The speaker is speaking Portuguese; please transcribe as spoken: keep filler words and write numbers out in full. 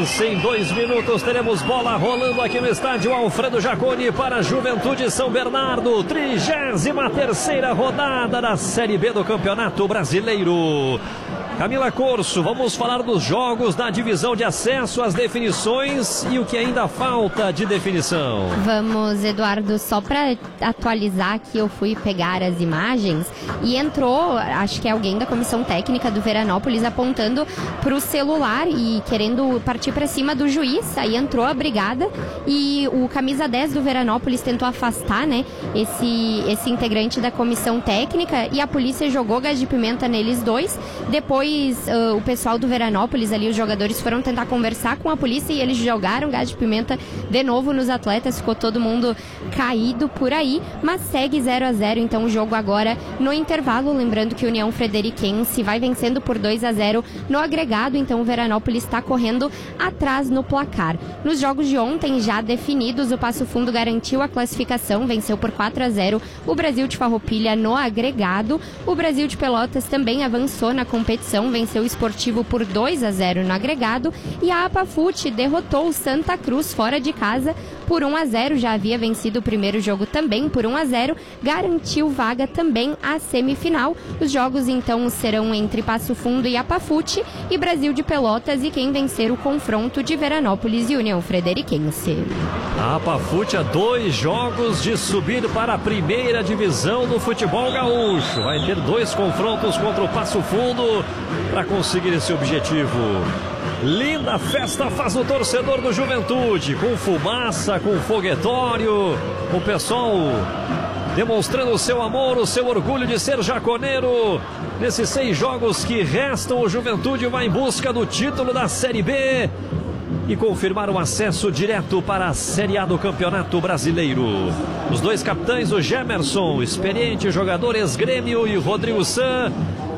lance. Em dois minutos teremos bola rolando aqui no estádio Alfredo Jaconi para a Juventude São Bernardo. trigésima terceira rodada da Série B do Campeonato Brasileiro. Camila Corso, vamos falar dos jogos da divisão de acesso, as definições e o que ainda falta de definição. Vamos, Eduardo, só para atualizar aqui, eu fui pegar as imagens e entrou, acho que é alguém da comissão técnica do Veranópolis apontando para o celular e querendo partir para cima do juiz. Aí entrou a brigada e o camisa dez do Veranópolis tentou afastar, né, esse, esse integrante da comissão técnica e a polícia jogou gás de pimenta neles dois. Depois Uh, o pessoal do Veranópolis ali, os jogadores foram tentar conversar com a polícia e eles jogaram gás de pimenta de novo nos atletas, ficou todo mundo caído por aí, mas segue zero a zero, então o jogo agora no intervalo, lembrando que o União Frederiquense vai vencendo por dois a zero no agregado, então o Veranópolis está correndo atrás no placar. Nos jogos de ontem já definidos, o Passo Fundo garantiu a classificação, venceu por quatro a zero o Brasil de Farroupilha no agregado, o Brasil de Pelotas também avançou na competição, venceu o Esportivo por dois a zero no agregado e a Apafute derrotou o Santa Cruz fora de casa por um a zero, já havia vencido o primeiro jogo também por um a zero, garantiu vaga também à semifinal. Os jogos então serão entre Passo Fundo e Apafute e Brasil de Pelotas e quem vencer o confronto de Veranópolis e União Frederiquense. A Apafute a dois jogos de subir para a primeira divisão do futebol gaúcho. Vai ter dois confrontos contra o Passo Fundo para conseguir esse objetivo. Linda festa faz o torcedor do Juventude, com fumaça, com foguetório, o pessoal demonstrando o seu amor, o seu orgulho de ser jaconeiro. Nesses seis jogos que restam, o Juventude vai em busca do título da Série B e confirmar o acesso direto para a Série A do Campeonato Brasileiro. Os dois capitães, o Gemerson, experiente jogador ex-grêmio, e o Rodrigo San,